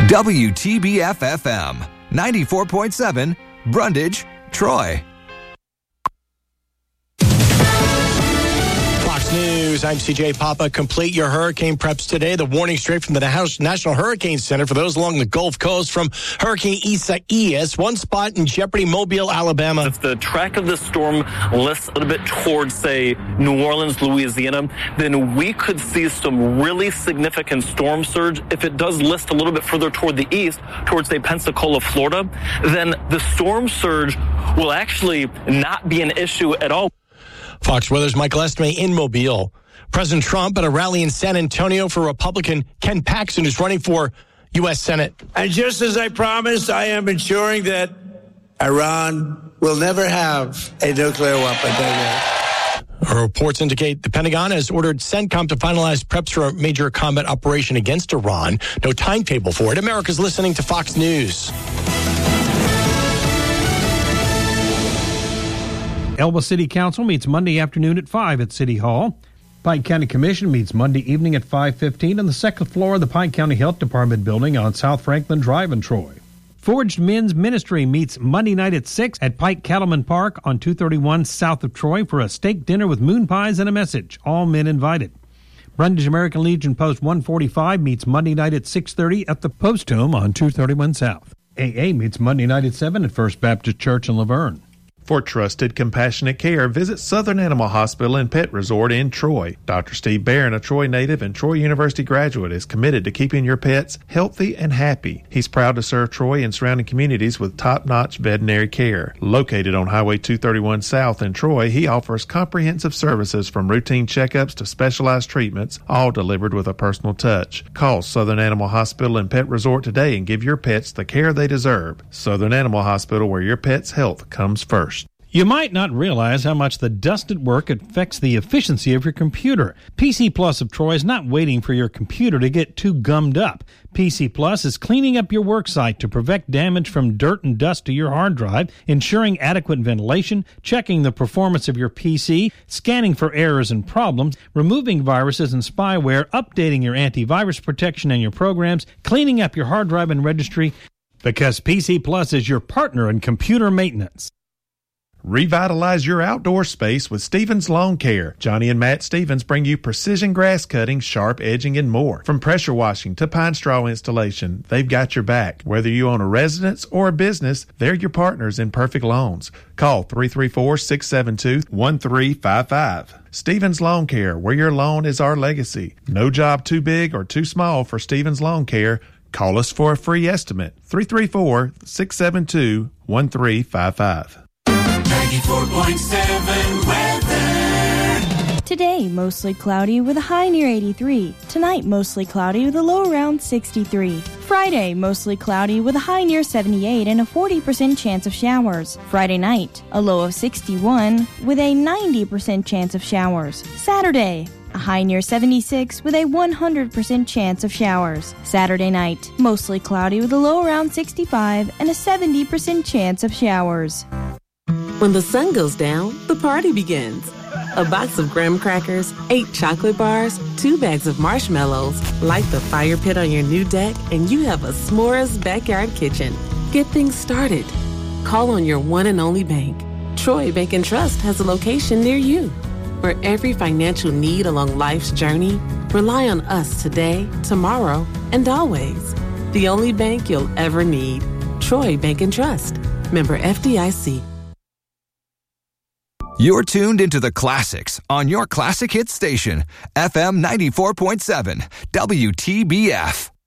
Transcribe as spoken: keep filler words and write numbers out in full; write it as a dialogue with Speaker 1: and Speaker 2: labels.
Speaker 1: W T B F F M, ninety-four point seven, Brundage, Troy.
Speaker 2: Fox News, I'm C J Papa. Complete your hurricane preps today. The warning straight from the National Hurricane Center for those along the Gulf Coast from Hurricane Isaias. One spot in Jeopardy, Mobile, Alabama.
Speaker 3: If the track of the storm lifts a little bit towards, say, New Orleans, Louisiana, then we could see some really significant storm surge. If it does lift a little bit further toward the east, towards, say, Pensacola, Florida, then the storm surge will actually not be an issue at all.
Speaker 2: Fox Weather's Michael Estime in Mobile. President Trump at a rally in San Antonio for Republican Ken Paxton, who's running for U S Senate.
Speaker 4: And just as I promised, I am ensuring that Iran will never have a nuclear weapon.
Speaker 2: Reports indicate the Pentagon has ordered CENTCOM to finalize preps for a major combat operation against Iran. No timetable for it. America's listening to Fox News.
Speaker 5: Elba City Council meets Monday afternoon at five at City Hall. Pike County Commission meets Monday evening at five fifteen on the second floor of the Pike County Health Department building on South Franklin Drive in Troy. Forged Men's Ministry meets Monday night at six at Pike Cattleman Park on two thirty-one south of Troy for a steak dinner with moon pies and a message. All men invited. Brundage American Legion Post one forty-five meets Monday night at six thirty at the Post Home on two thirty-one south. A A meets Monday night at seven at First Baptist Church in Laverne.
Speaker 6: For trusted, compassionate care, visit Southern Animal Hospital and Pet Resort in Troy. Doctor Steve Barron, a Troy native and Troy University graduate, is committed to keeping your pets healthy and happy. He's proud to serve Troy and surrounding communities with top-notch veterinary care. Located on Highway two thirty-one South in Troy, he offers comprehensive services from routine checkups to specialized treatments, all delivered with a personal touch. Call Southern Animal Hospital and Pet Resort today and give your pets the care they deserve. Southern Animal Hospital, where your pet's health comes first.
Speaker 5: You might not realize how much the dust at work affects the efficiency of your computer. P C Plus of Troy is not waiting for your computer to get too gummed up. P C Plus is cleaning up your work site to prevent damage from dirt and dust to your hard drive, ensuring adequate ventilation, checking the performance of your P C, scanning for errors and problems, removing viruses and spyware, updating your antivirus protection and your programs, cleaning up your hard drive and registry, because P C Plus is your partner in computer maintenance.
Speaker 6: Revitalize your outdoor space with Stevens Lawn Care. Johnny and Matt Stevens bring you precision grass cutting, sharp edging, and more. From pressure washing to pine straw installation, they've got your back. Whether you own a residence or a business, they're your partners in perfect lawns. Call three three four, six seven two, one three five five. Stevens Lawn Care, where your lawn is our legacy. No job too big or too small for Stevens Lawn Care. Call us for a free estimate. three three four, six seven two, one three five five.
Speaker 7: ninety-four point seven weather.
Speaker 8: Today, mostly cloudy with a high near eighty-three. Tonight, mostly cloudy with a low around sixty-three. Friday, mostly cloudy with a high near seventy-eight and a forty percent chance of showers. Friday night, a low of sixty-one with a ninety percent chance of showers. Saturday, a high near seventy-six with a one hundred percent chance of showers. Saturday night, mostly cloudy with a low around sixty-five and a seventy percent chance of showers.
Speaker 9: When the sun goes down, the party begins. A box of graham crackers, eight chocolate bars, two bags of marshmallows, light the fire pit on your new deck, and you have a s'mores backyard kitchen. Get things started. Call on your one and only bank. Troy Bank and Trust has a location near you. For every financial need along life's journey, rely on us today, tomorrow, and always. The only bank you'll ever need. Troy Bank and Trust. Member F D I C.
Speaker 1: You're tuned into the classics on your classic hit station, F M ninety-four point seven, W T B F.